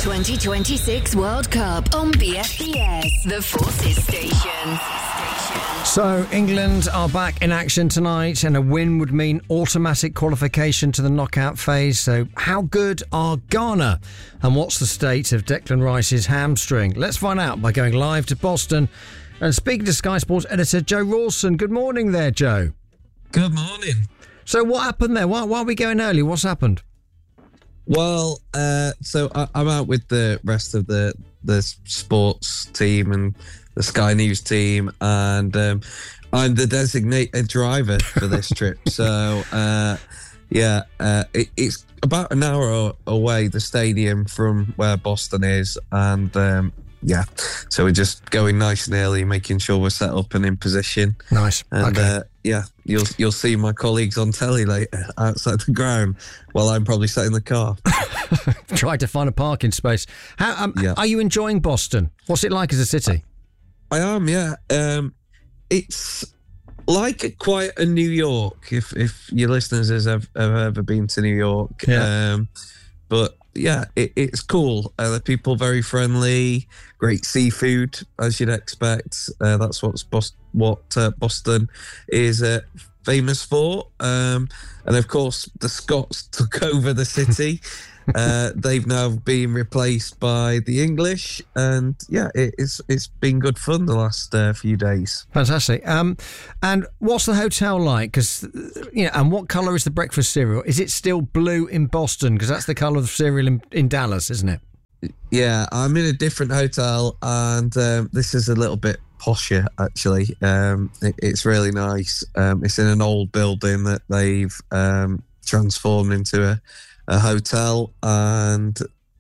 2026 World Cup on BFBS, the Forces Station. So, England are back in action tonight, and a win would mean automatic qualification to the knockout phase. So, how good are Ghana? And what's the state of Declan Rice's hamstring? Let's find out by going live to Boston and speaking to Sky Sports editor Joe Rawson. Good morning there, Joe. Good morning. So, what happened there? Why are we going early? What's happened? Well, so I'm out with the rest of the sports team and the Sky News team, and I'm the designated driver for this trip. So, it's about an hour away, the stadium, from where Boston is, and so we're just going nice and early, making sure we're set up and in position. Nice. And okay. You'll see my colleagues on telly later outside the ground while I'm probably sat in the car. Try to find a parking space. Are you enjoying Boston? What's it like as a city? I am, yeah. It's like quite a New York, if your listeners have ever been to New York. Yeah. But yeah, it's cool. The people very friendly, great seafood, as you'd expect. That's what Boston is famous for. And of course, the Scots took over the city. They've now been replaced by the English, and it's been good fun the last few days. Fantastic. And what's the hotel like? Because and what colour is the breakfast cereal? Is it still blue in Boston? Because that's the colour of the cereal in Dallas, isn't it? Yeah, I'm in a different hotel, and this is a little bit posher actually. It's really nice. It's in an old building that they've transformed into a hotel, and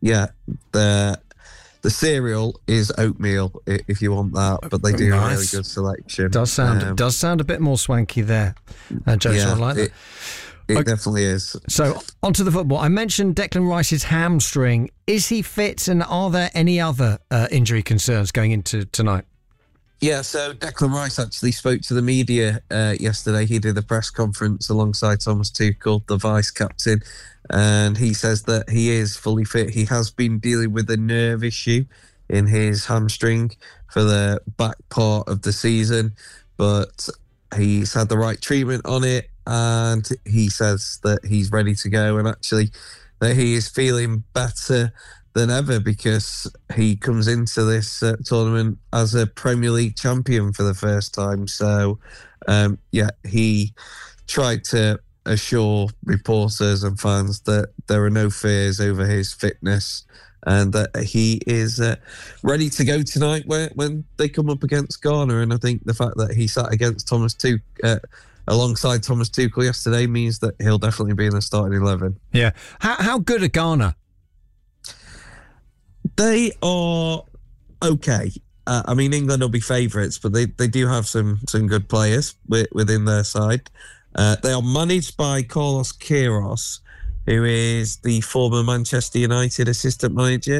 the cereal is oatmeal if you want that, but they do a really good selection. Does sound a bit more swanky there, Joe. So I like that. It definitely is. So onto the football. I mentioned Declan Rice's hamstring. Is he fit, and are there any other injury concerns going into tonight? Yeah, so Declan Rice actually spoke to the media yesterday. He did a press conference alongside Thomas Tuchel, the vice captain, and he says that he is fully fit. He has been dealing with a nerve issue in his hamstring for the back part of the season, but he's had the right treatment on it, and he says that he's ready to go, and actually that he is feeling better than ever because he comes into this tournament as a Premier League champion for the first time. So, he tried to assure reporters and fans that there are no fears over his fitness and that he is ready to go tonight when they come up against Ghana. And I think the fact that he sat against alongside Thomas Tuchel yesterday means that he'll definitely be in the starting 11. Yeah. How good are Ghana? They are okay. I mean, England will be favourites, but they do have some good players within their side. They are managed by Carlos Queiroz, who is the former Manchester United assistant manager.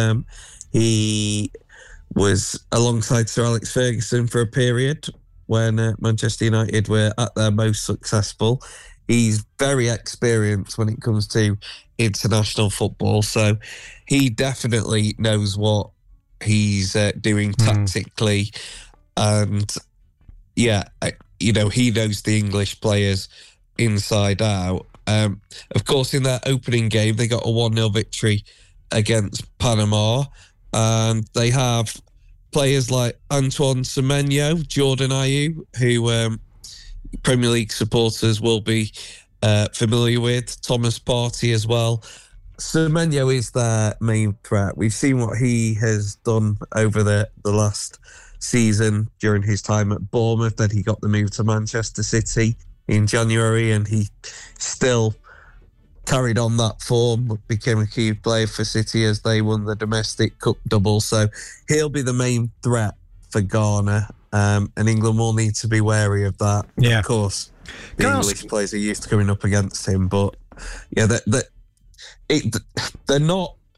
He was alongside Sir Alex Ferguson for a period when Manchester United were at their most successful. He's very experienced when it comes to international football, so he definitely knows what he's doing tactically, and he knows the English players inside out. Of course, in their opening game, they got a 1-0 victory against Panama, and they have players like Antoine Semenyo, Jordan Ayew, who Premier League supporters will be familiar with, Thomas Partey as well. Semenyo is their main threat. We've seen what he has done over the last season during his time at Bournemouth. Then he got the move to Manchester City in January, and he still carried on that form, became a key player for City as they won the domestic cup double. So he'll be the main threat for Ghana, and England will need to be wary of that. Yeah. Of course, the English players are used to coming up against him, but yeah, they're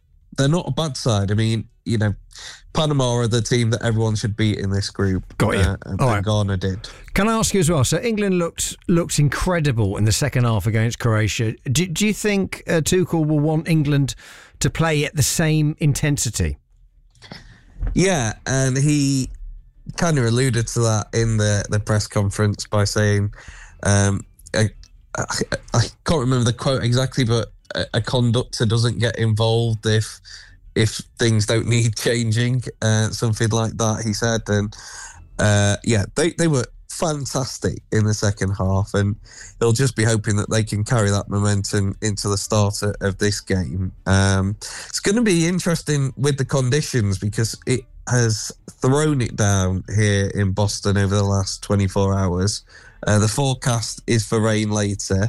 they're not a bad side. I mean, Panama are the team that everyone should beat in this group. Got you. And All right. Ghana did. Can I ask you as well? So England looked incredible in the second half against Croatia. Do you think Tuchel will want England to play at the same intensity? Yeah, and he kind of alluded to that in the press conference by saying, I can't remember the quote exactly, but a conductor doesn't get involved if things don't need changing, something like that, he said. And they were fantastic in the second half, and he'll just be hoping that they can carry that momentum into the start of this game. It's going to be interesting with the conditions because it has thrown it down here in Boston over the last 24 hours. The forecast is for rain later.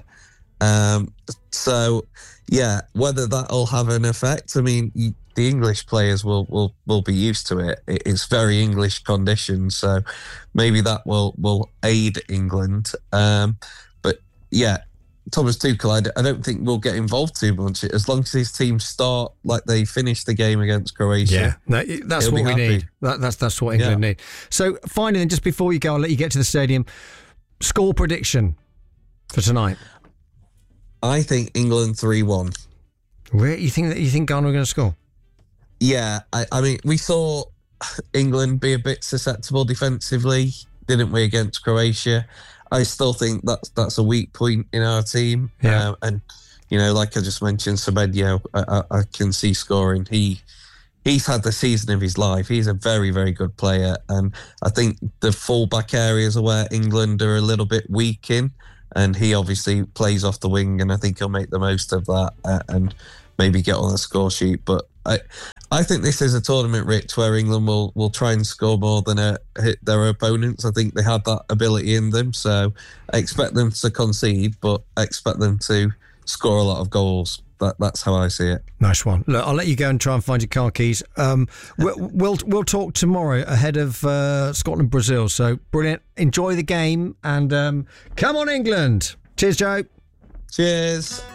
So, yeah, whether that'll have an effect, I mean, the English players will be used to it. It's very English conditions, so maybe that will aid England. But yeah, Thomas Tuchel, I don't think we'll get involved too much as long as his team start like they finished the game against Croatia. Yeah, that's what we need. That's what England need. So finally, then, just before you go, I'll let you get to the stadium. Score prediction for tonight. I think England 3-1. Where you think Ghana are going to score? Yeah, I mean, we saw England be a bit susceptible defensively, didn't we, against Croatia? I still think that's a weak point in our team. Yeah. And, like I just mentioned, Semenyo, I can see scoring. He's had the season of his life. He's a very, very good player. And I think the full-back areas are where England are a little bit weak in. And he obviously plays off the wing, and I think he'll make the most of that and maybe get on the score sheet. But I think this is a tournament, Rich, where England will try and score more than hit their opponents. I think they had that ability in them. So I expect them to concede, but I expect them to score a lot of goals. That's how I see it. Nice one. Look, I'll let you go and try and find your car keys. We'll talk tomorrow ahead of Scotland Brazil. So brilliant. Enjoy the game and come on England. Cheers, Joe. Cheers.